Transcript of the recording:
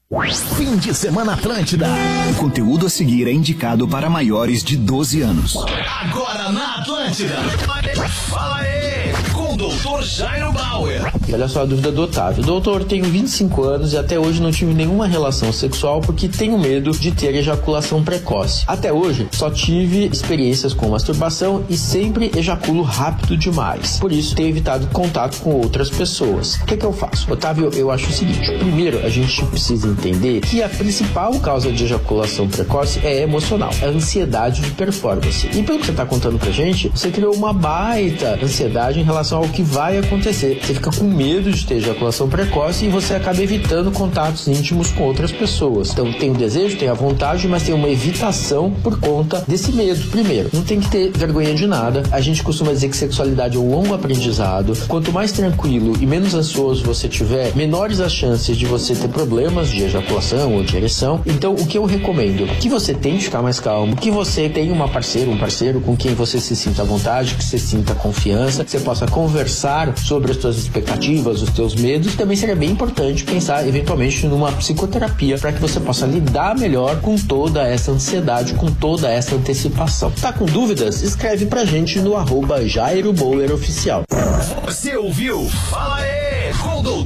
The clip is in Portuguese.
Fim de Semana Atlântida. O conteúdo a seguir é indicado para maiores de 12 anos. Agora na Atlântida. Fala aí, com o Dr. Jairo Bauer. E olha só a dúvida do Otávio. Doutor, tenho 25 anos e até hoje não tive nenhuma relação sexual porque tenho medo de ter ejaculação precoce. Até hoje só tive experiências com masturbação e sempre ejaculo rápido demais. Por isso tenho evitado contato com outras pessoas. O que eu faço? Otávio, eu acho o seguinte. Primeiro, a gente precisa entender que a principal causa de ejaculação precoce é emocional. É a ansiedade de performance. E pelo que você está contando pra gente, você criou uma baita ansiedade em relação ao que vai acontecer. Você fica com medo de ter ejaculação precoce e você acaba evitando contatos íntimos com outras pessoas. Então tem o desejo, tem a vontade, mas tem uma evitação por conta desse medo. Primeiro, não tem que ter vergonha de nada. A gente costuma dizer que sexualidade é um longo aprendizado. Quanto mais tranquilo e menos ansioso você tiver, menores as chances de você ter problemas de ejaculação ou de ereção. Então o que eu recomendo? Que você tente ficar mais calmo, que você tenha um parceiro com quem você se sinta à vontade, que você sinta confiança, que você possa conversar sobre as suas expectativas, os teus medos. Também seria bem importante pensar eventualmente numa psicoterapia para que você possa lidar melhor com toda essa ansiedade, com toda essa antecipação. Tá com dúvidas? Escreve pra gente no @JairoBauerOficial. Você ouviu? Fala aí, com o